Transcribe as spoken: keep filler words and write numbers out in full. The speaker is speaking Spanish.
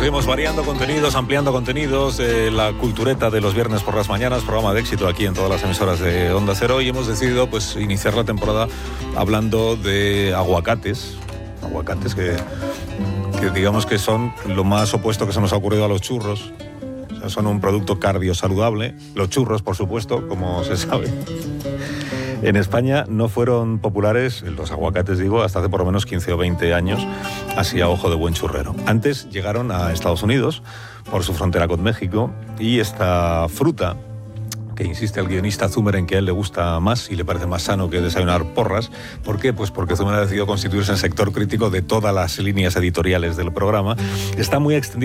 seguimos variando contenidos, ampliando contenidos, eh, la cultureta de los viernes por las mañanas, programa de éxito aquí en todas las emisoras de Onda Cero, y hemos decidido pues iniciar la temporada hablando de aguacates, aguacates que, que digamos que son lo más opuesto que se nos ha ocurrido a los churros. O sea, son un producto cardiosaludable, los churros por supuesto, como se sabe. En España no fueron populares los aguacates, digo, hasta hace por lo menos quince o veinte años, así a ojo de buen churrero. Antes llegaron a Estados Unidos por su frontera con México, y esta fruta, que insiste el guionista Zumer en que a él le gusta más y le parece más sano que desayunar porras. ¿Por qué? Pues porque Zumer ha decidido constituirse en sector crítico de todas las líneas editoriales del programa. Está muy extendido